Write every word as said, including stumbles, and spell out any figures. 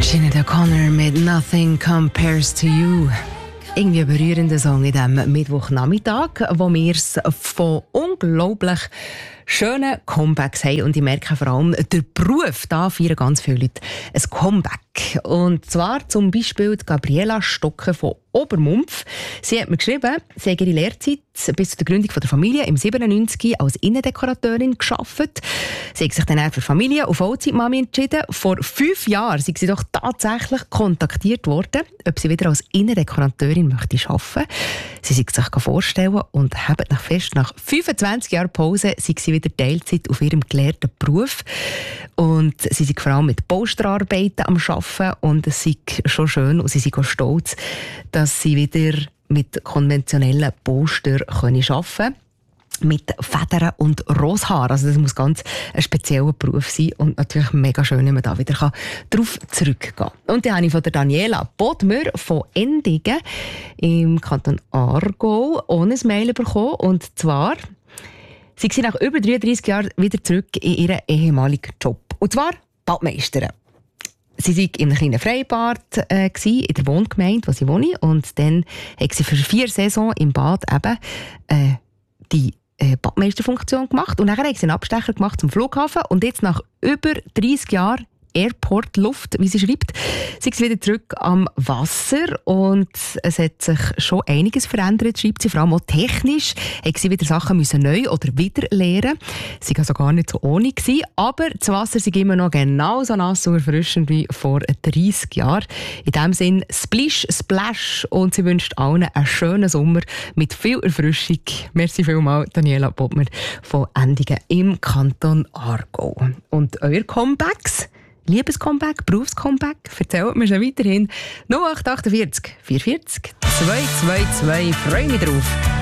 Sinead O'Connor mit «Nothing Compares to You». Irgendwie ein berührender Song in diesem Mittwochnachmittag, wo wir es von unglaublich schönen Comebacks haben. Und ich merke vor allem, der Beruf, da feiern ganz viele Leute ein Comeback. Und zwar zum Beispiel die Gabriela Stocker von Obermumpf. Sie hat mir geschrieben, sie hat ihre Lehrzeit bis zur Gründung der Familie im siebenundneunzig als Innendekorateurin gearbeitet. Sie hat sich dann für Familie- und Vollzeitmami entschieden. Vor fünf Jahren sind sie doch tatsächlich kontaktiert worden, ob sie wieder als Innendekorateurin möchte arbeiten. Sie sich sich vorstellen und haben nach fest nach fünfundzwanzig Jahren Pause sind sie wieder Teilzeit auf ihrem gelehrten Beruf. Und sie sind vor allem mit Posterarbeiten am Arbeiten und es ist schon schön und sie sind auch stolz, dass sie wieder mit konventionellen Poster arbeiten können. Mit Federn und Roshaar. Also das muss ganz ein spezieller Beruf sein und natürlich mega schön, wenn man da wieder darauf zurückgehen kann. Und dann habe ich von der Daniela Bodmer von Endigen im Kanton Aargau ohne ein Mail bekommen. Und zwar, sie sind nach über dreiunddreissig Jahren wieder zurück in ihren ehemaligen Job. Und zwar Badmeisterin. Sie war in einem kleinen Freibad äh, in der Wohngemeinde, wo sie wohne. Und dann hat sie für vier Saisons im Bad eben äh, die äh, Badmeisterfunktion gemacht. Und dann hat sie einen Abstecher gemacht zum Flughafen. Und jetzt nach über dreissig Jahren Airport-Luft, wie sie schreibt, sind sie wieder zurück am Wasser und es hat sich schon einiges verändert, schreibt sie, vor allem auch technisch, hat sie wieder Sachen müssen neu oder wieder lernen. Sie war also gar nicht so ohne gewesen, aber das Wasser ist immer noch genauso nass und erfrischend wie vor dreissig Jahren. In diesem Sinn Splish, Splash und sie wünscht allen einen schönen Sommer mit viel Erfrischung. Merci vielmals, Daniela Bodmer von Endigen im Kanton Aargau. Und eure Comebacks? Liebescomeback, Berufscomeback, erzählt mir schon weiterhin null acht acht vier vier vier vier zwei zwei zwei. Freue mich drauf.